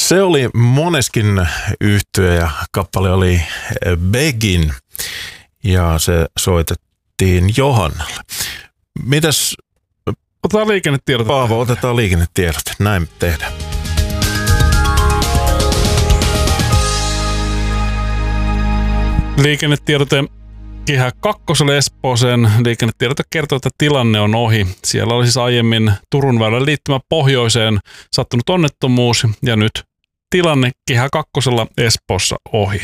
Se oli Måneskin yhtye ja kappale oli Begin ja se soitettiin Johannalle. Mitäs? Otetaan liikennetiedot. Paavo, otetaan liikennetiedot. Näin tehdään. Liikennetiedote Kehä kakkoselle Espooseen. Liikennetiedote kertoo, että tilanne on ohi. Siellä oli siis aiemmin Turun väylän liittymä pohjoiseen sattunut onnettomuus ja nyt tilanne Kehä kakkosella Espoossa ohi.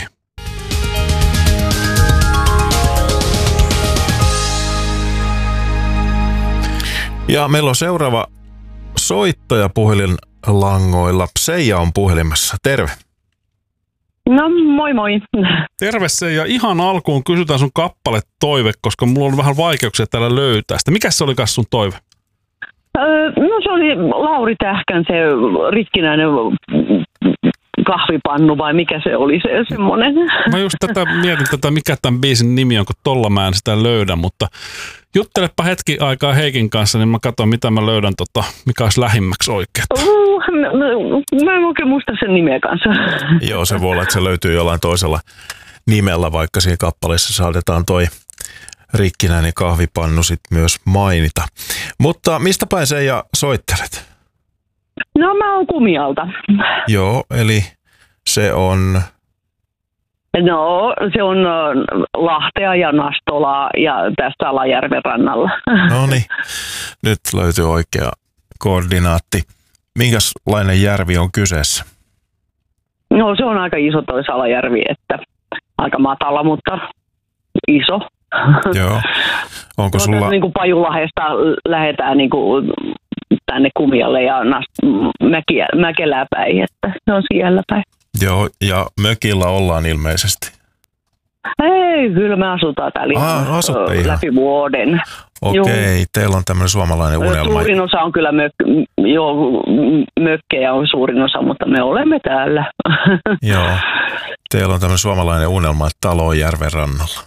Ja meillä on seuraava soittaja puhelinlangoilla. Seija on puhelimessa. Terve. No moi moi. Terve Seija. Ihan alkuun kysytään sun kappaletoive, koska mulla on vähän vaikeuksia täällä löytää sitä. Mikäs se olikas sun toive? No se oli Lauri Tähkän se rikkinäinen kahvipannu vai mikä se oli se semmoinen. Mä just mietin mikä tämän biisin nimi on, kun tolla mä en sitä löydä, mutta juttelepa hetki aikaa Heikin kanssa, niin mä katson mitä mä löydän, mikä olisi lähimmäksi oikein. Mä en oikein muista sen nimeä kanssa. Joo, se voi olla, että se löytyy jollain toisella nimellä, vaikka siinä kappaleessa saatetaan toi rikkinäinen kahvipannu sit myös mainita. Mutta mistä päin Seija soittelet? No mä oon Kumialta. Joo, eli se on... No, se on Lahtea ja Nastolaa ja tästä Alajärven rannalla. No niin, nyt löytyy oikea koordinaatti. Minkälainen järvi on kyseessä? No se on aika iso toi Salajärvi, että aika matala, mutta iso. Joo. Onko sulla... Niin kuin Pajulahesta lähdetään niin kuin tänne Kumialle ja Mäkelää päin, että se on siellä päin. Joo, ja mökillä ollaan ilmeisesti. Ei, kyllä me asutaan täällä läpi vuoden. Okei, teillä on tämmöinen suomalainen unelma. Suurin osa on kyllä mökkejä on suurin osa, mutta me olemme täällä. Joo, teillä on tämmöinen suomalainen unelma, että talo on järven rannalla.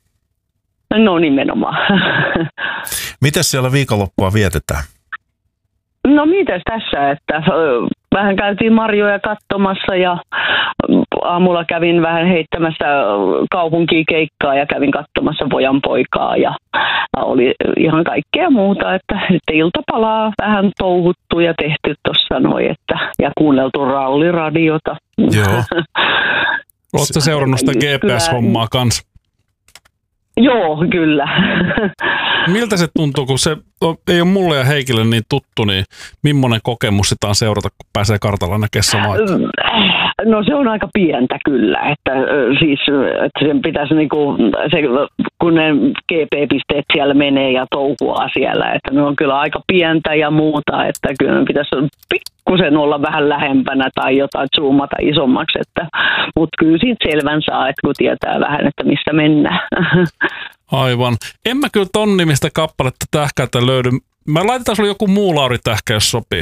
No nimenomaan. Mitäs siellä viikonloppua vietetään? No mitäs tässä, että vähän käytiin marjoja katsomassa ja aamulla kävin vähän heittämässä kaupunkiin keikkaa ja kävin katsomassa pojan poikaa ja oli ihan kaikkea muuta, että sitten iltapalaa vähän touhuttu ja tehty tuossa noin, että ja kuunneltu ralliradiota. Joo. Oletko seurannut sitä GPS-hommaa kanssa? Joo, kyllä. Miltä se tuntuu, kun se ei ole mulle ja Heikille niin tuttu, niin millainen kokemus sitä on seurata, kun pääsee kartalla näkemään samaan? No se on aika pientä kyllä, että siis että sen pitäisi niinku, se, kun ne GP-pisteet siellä menee ja touhuaa siellä, että ne on kyllä aika pientä ja muuta, että kyllä ne pitäisi pikkusen olla vähän lähempänä tai jotain zoomata isommaksi, mutta kyllä siitä selvän saa, että kun tietää vähän, että missä mennään. Aivan. En mä kyllä ton nimistä kappaletta Tähkältä löydy. Mä laitetaan sulle joku muu Lauri Tähkä, jos sopii.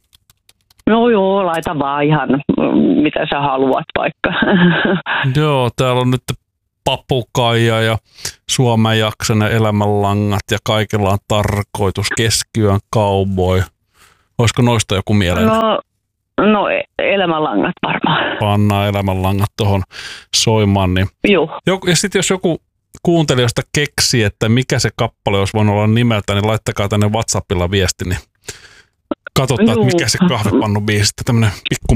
No joo, laita vaan ihan mitä sä haluat vaikka. Joo, täällä on nyt Papukaija ja Suomen jaksonen elämänlangat ja kaikilla on tarkoitus, Keskiyön cowboy. Olisiko noista joku mieleen? No elämänlangat varmaan. Pannaan elämänlangat tuohon soimaan. Niin. Joo. Ja sitten jos joku kuuntelijoista keksii, että mikä se kappale olisi voinut olla nimeltä, niin laittakaa tänne WhatsAppilla viesti, niin katsotaan, että mikä se kahvipannu biisi, tämmöinen pikku